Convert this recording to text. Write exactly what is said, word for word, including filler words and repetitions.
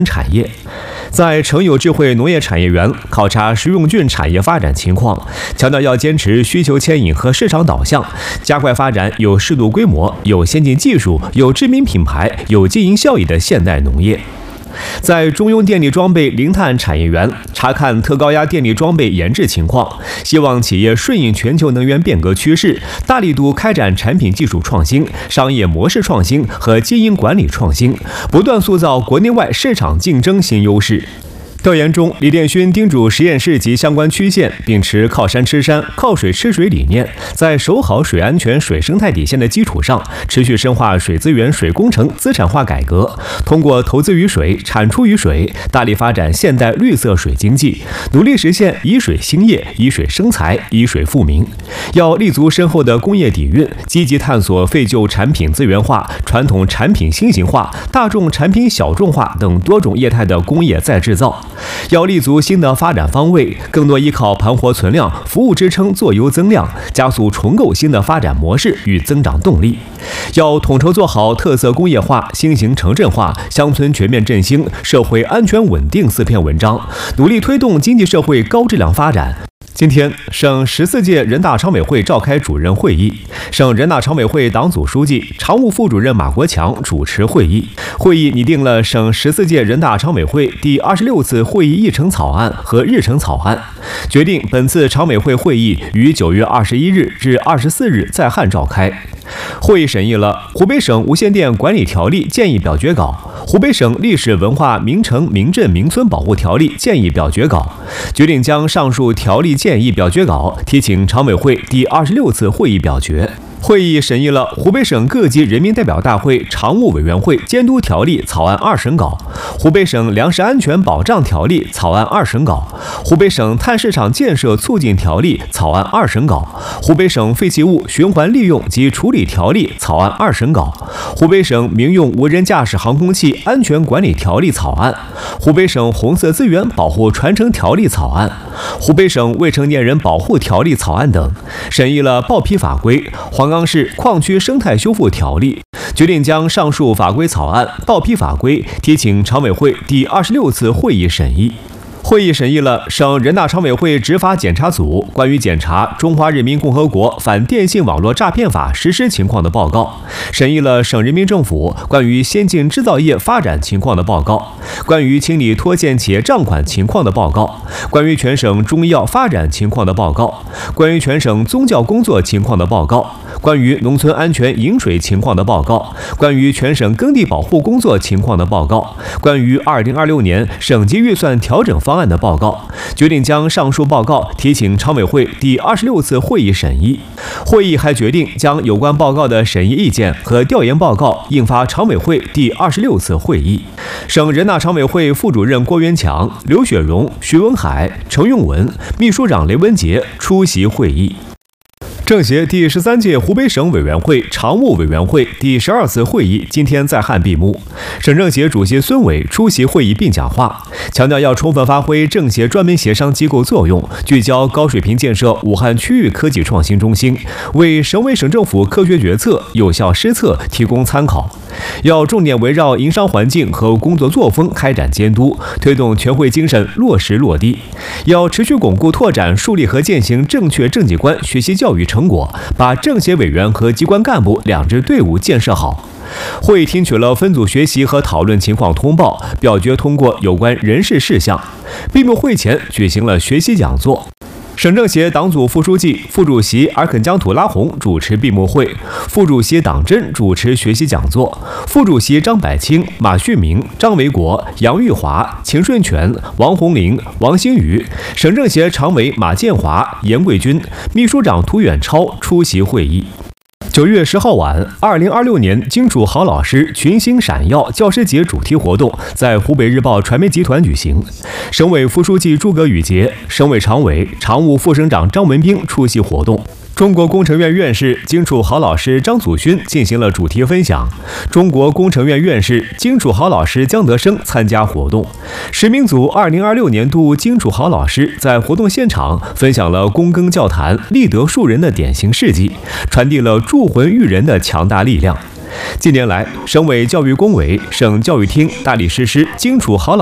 产业。在城有智慧农业产业园考察食用菌产业发展情况，强调要坚持需求牵引和市场导向，加快发展有适度规模、有先进技术、有知名品牌、有经营效益的现代农业。在中用电力装备零碳产业园查看特高压电力装备研制情况，希望企业顺应全球能源变革趋势，大力度开展产品技术创新、商业模式创新和经营管理创新，不断塑造国内外市场竞争新优势。调研中，李殿勋叮嘱实验室及相关区县秉持靠山吃山、靠水吃水理念，在守好水安全、水生态底线的基础上，持续深化水资源、水工程资产化改革，通过投资于水、产出于水，大力发展现代绿色水经济，努力实现以水兴业、以水生财、以水富民。要立足深厚的工业底蕴，积极探索废旧产品资源化、传统产品新型化、大众产品小众化等多种业态的工业再制造。要立足新的发展方位，更多依靠盘活存量、服务支撑做优增量，加速重构新的发展模式与增长动力。要统筹做好特色工业化、新型城镇化、乡村全面振兴、社会安全稳定四篇文章，努力推动经济社会高质量发展。今天，省十四届人大常委会召开主任会议，省人大常委会党组书记、常务副主任马国强主持会议。会议拟定了省十四届人大常委会第二十六次会议议程草案和日程草案，决定本次常委会会议于九月二十一日至二十四日在汉召开。会议审议了湖北省无线电管理条例建议表决稿、湖北省历史文化名城名镇名村保护条例建议表决稿，决定将上述条例建议表决稿提请常委会第二十六次会议表决。会议审议了湖北省各级人民代表大会常务委员会监督条例草案二审稿、湖北省粮食安全保障条例草案二审稿、湖北省碳市场建设促进条例草案二审稿、湖北省废弃物循环利用及处理条例草案二审稿、湖北省民用无人驾驶航空器安全管理条例草案、湖北省红色资源保护传承条例草案、湖北省未成年人保护条例草案等，审议了报批法规、黄冈市矿区生态修复条例，决定将上述法规草案、报批法规提请常委会第二十六次会议审议。会议审议了省人大常委会执法检查组关于检查《中华人民共和国反电信网络诈骗法》实施情况的报告，审议了省人民政府关于先进制造业发展情况的报告，关于清理拖欠企业账款情况的报告，关于全省中医药发展情况的报告，关于全省宗教工作情况的报告，关于农村安全饮水情况的报告，关于全省耕地保护工作情况的报告，关于二零二六年省级预算调整方案的报告，决定将上述报告提请常委会第二十六次会议审议。会议还决定将有关报告的审议意见和调研报告印发常委会第二十六次会议。省人大常委会副主任郭元强、刘雪荣、徐文海、程用文、秘书长雷文杰出席会议。政协第十三届湖北省委员会常务委员会第十二次会议今天在汉闭幕，省政协主席孙伟出席会议并讲话，强调要充分发挥政协专门协商机构作用，聚焦高水平建设武汉区域科技创新中心，为省委省政府科学决策、有效施策提供参考。要重点围绕营商环境和工作作风开展监督，推动全会精神落实落地。要持续巩固拓展树立和践行正确政绩观学习教育成果，把政协委员和机关干部两支队伍建设好。会议听取了分组学习和讨论情况通报，表决通过有关人事事项。闭幕会前举行了学习讲座。省政协党组副书记、副主席尔肯江土拉洪主持闭幕会，副主席党珍主持学习讲座，副主席张百清、马旭明、张维国、杨玉华、秦顺全、王红林、王新宇，省政协常委马建华、严贵军，秘书长涂远超出席会议。九月十号晚，二零二六年金楚豪老师群星闪耀教师节主题活动在湖北日报传媒集团举行。省委副书记诸葛宇杰、省委常委、常务副省长张文斌出席活动。中国工程院院士金楚豪老师张祖勋进行了主题分享，中国工程院院士金楚豪老师姜德生参加活动。实民组二零二六年度金楚豪老师在活动现场分享了躬耕教坛、立德树人的典型事迹，传递了铸魂育人的强大力量。 近年来，省委教育工委、省教育厅大力实施荆楚好老